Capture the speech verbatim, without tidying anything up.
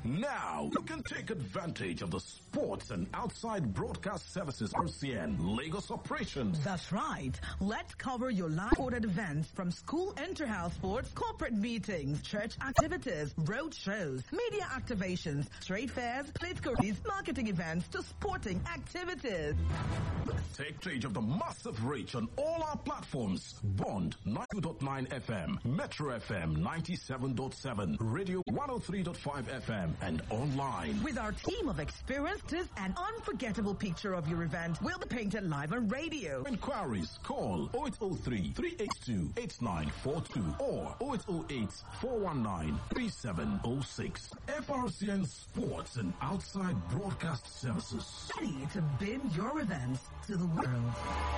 Now, you can take advantage of the Sports and Outside Broadcast Services R C N Lagos operations. That's right. Let's cover your live ordered events from school inter-house sports, corporate meetings, church activities, road shows, media activations, trade fairs, plate courses, marketing events to sporting activities. Take charge of the massive reach on all our platforms. Bond ninety-two point nine F M, Metro F M ninety-seven point seven, Radio one oh three point five F M, and online. With our team of experienced, an unforgettable picture of your event will be painted live on radio. Inquiries, call oh eight oh three, three eight two, eight nine four two or oh eight oh eight, four one nine, three seven oh six. F R C N Sports and Outside Broadcast Services. Ready to bid your events to the world.